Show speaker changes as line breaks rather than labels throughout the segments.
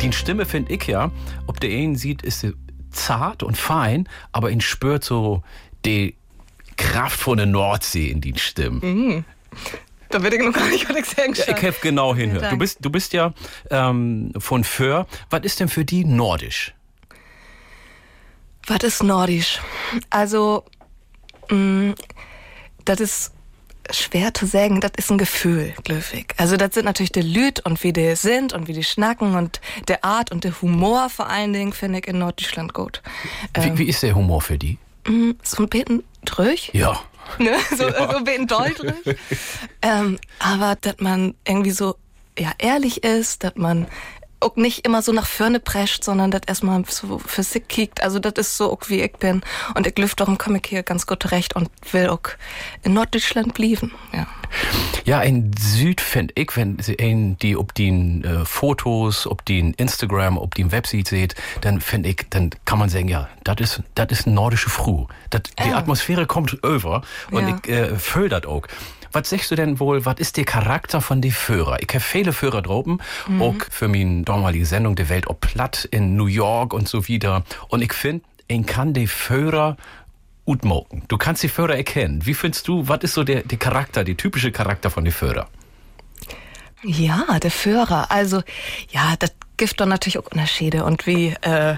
Die Stimme finde ich ja, ob der einen sieht, ist sie zart und fein, aber ihn spürt so die Kraft von der Nordsee in die Stimmen.
Mhm. Da würde ich noch gar nicht, was ich sagen
Ich habe genau hinhört. Du bist ja von Föhr. Was ist denn für die nordisch?
Was ist nordisch? Also, das ist schwer zu sagen, das ist ein Gefühl, glücklich. Also das sind natürlich die Lüt und wie die sind und wie die schnacken und der Art und der Humor vor allen Dingen finde ich in Norddeutschland gut.
Wie ist der Humor für die?
So ein bisschen drüch.
Ja.
Ne? So ein bisschen deutlich. Aber dass man irgendwie so ehrlich ist, dass man auch nicht immer so nach vorne prescht, sondern das erstmal so für sich kiekt. Also das ist so auch wie ich bin. Und ich lüft darum komme ich hier ganz gut zurecht und will auch in Norddeutschland bleiben.
Ja, in Süd finde ich, wenn die ob die Fotos, ob die Instagram, ob die Website seht, dann finde ich, dann kann man sagen, ja, das ist eine nordische Früh. Die Atmosphäre kommt über und ich fühl das auch. Was sagst du denn wohl, was ist der Charakter von den Führer? Ich habe viele Führer droben, auch für meine damalige Sendung Der Welt ob Platt in New York und so wieder. Und ich finde, ich kann die Führer utmoken. Du kannst die Führer erkennen. Wie findest du, was ist so der Charakter, der typische Charakter von den Führer?
Ja, der Führer. Also, ja, das gibt doch natürlich auch Unterschiede und wie...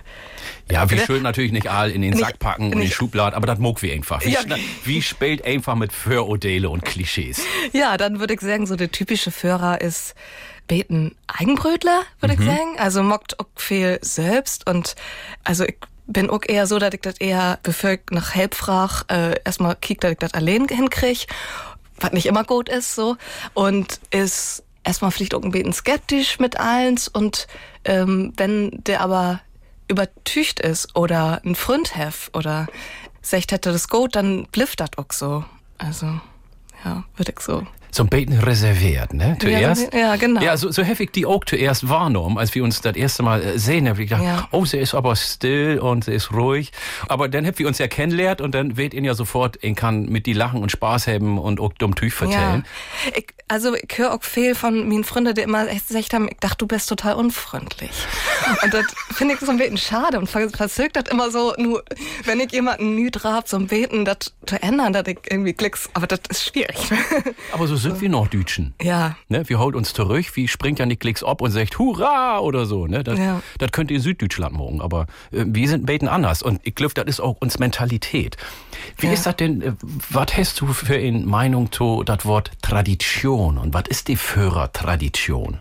wie schön natürlich nicht all in den Sack packen und in die Schublade, aber das mag wir einfach. Wie spielt einfach mit Förodele und Klischees? Ja,
dann würde ich sagen, so der typische Führer ist beten Eigenbrötler, würde ich sagen. Also mockt auch viel selbst und also ich bin auch eher so, dass ich das eher bevölkt nach Help frag, erstmal kiek, dass ich das allein hinkrieg, was nicht immer gut ist, so. Und ist erstmal vielleicht auch ein bisschen skeptisch mit eins und wenn der aber übertücht ist oder ein Freund hef oder sagt hätte das gut, dann blifft das auch so. Also, ja, würde ich so.
So ein bisschen reserviert, ne? Zuerst.
Ja, genau.
Ja, so habe ich die auch zuerst wahrgenommen, als wir uns das erste Mal sehen. Habe ich gedacht, oh, sie ist aber still und sie ist ruhig. Aber dann haben wir uns ja kennengelernt und dann wird ihn ja sofort, ihn kann mit die lachen und Spaß haben und auch dumm Tüch vertellen.
Ja. Ich höre auch viel von meinen Freunden, die immer gesagt haben, ich dachte, du bist total unfreundlich. Und das finde ich so ein bisschen schade und verzögert das immer so, nur wenn ich jemanden nüt hab, so ein Beten, das zu ändern, dass ich irgendwie klicks, aber das ist schwierig.
Aber so sind wir Norddütschen.
Ja.
Ne, wir holt uns zurück, wie springt ja nicht Klicks ab und sagt Hurra oder so. Ne? Das könnt ihr in Süddeutschland morgen, aber wir sind ein bisschen anders. Und ich glaube, das ist auch uns Mentalität. Wie ist das denn, was hast du für eine Meinung zu das Wort Tradition? Und was ist die Führertradition?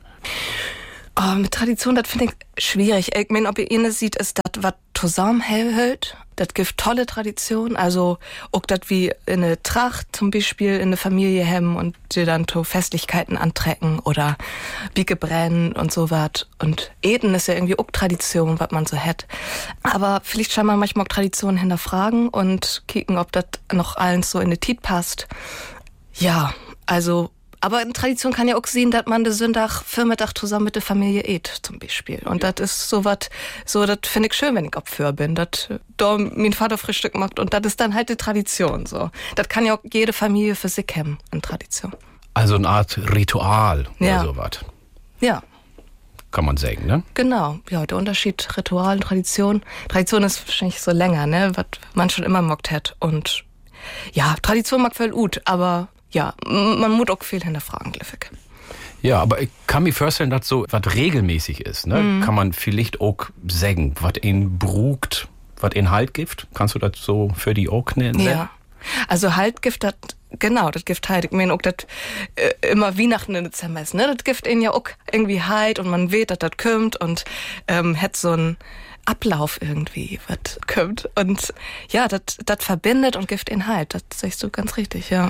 Oh, mit Tradition, das finde ich schwierig. Ich meine, ob ihr eine sieht, ist das, was zusammenhält. Das gibt tolle Tradition. Also, auch das wie in eine Tracht zum Beispiel in eine Familie hemmen und die dann zu Festlichkeiten antrecken oder Bieke brennen und so was. Und Eden ist ja irgendwie auch Tradition, was man so hat. Aber vielleicht schon mal manchmal auch Traditionen hinterfragen und kicken, ob das noch allen so in die Tit passt. Ja, also, aber in Tradition kann ja auch sehen, dass man den Sonntag, Vormittag zusammen mit der Familie isst, zum Beispiel. Und das ist so was, das finde ich schön, wenn ich Opfer bin, dass da mein Vater Frühstück macht und das ist dann halt die Tradition, so. Das kann ja auch jede Familie für sich haben, in Tradition.
Also eine Art Ritual oder sowas.
Ja.
Kann man sagen, ne?
Genau, ja, der Unterschied Ritual und Tradition. Tradition ist wahrscheinlich so länger, ne, was man schon immer mockt hat. Und ja, Tradition mag voll gut, aber ja, man muss auch viel hinterfragen, Gliffick.
Ja, aber ich kann mir vorstellen, dass so was regelmäßig ist, ne? Kann man vielleicht auch sagen, was ihn brugt, was ihn Halt gibt. Kannst du das so für die auch nennen?
Ja, also Halt gibt das, genau, das gibt Halt. Ich meine auch das immer Weihnachten in Dezember ist, ne? Das gibt ihn ja auch irgendwie Halt und man weiß, dass das kommt und hat so ein Ablauf irgendwie, was kommt. Und ja, das verbindet und gibt ihn Halt. Das sagst du ganz richtig, ja.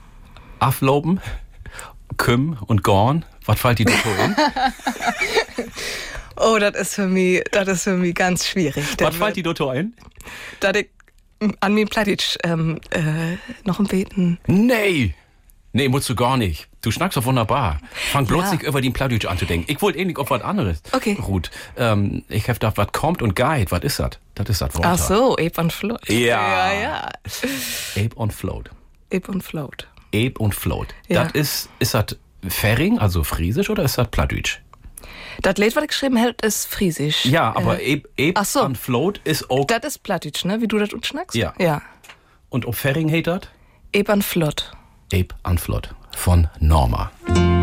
Aflopen, Küm und Gorn, was fällt dir da in?
Oh, das ist für mich ganz schwierig.
Was fällt dir da ein?
Dass ich an mir Plattitsch noch ein Beten.
Nee, musst du gar nicht. Du schnackst doch wunderbar. Fang bloß nicht über den Plattdeutsch an zu denken. Ich wollte ähnlich auf was anderes.
Okay.
Ruth, ich hab gedacht, was kommt und geht. Was ist das? Das ist das Wort.
Ach so, Ape und Float.
Ja. Ape und Float.
Ape und Float.
Ape und Float. Ja. Das ist das Färing, also Friesisch, oder ist das Plattdeutsch?
Das Lied, was ich geschrieben hält, ist Friesisch.
Ja, aber Eb
so.
an Float ist auch...
Das ist Plattdeutsch, ne? Wie du das schnackst?
Ja.
Ja.
Und ob Ferring hält das?
Eb an Flott.
Eb an Flott von Norma.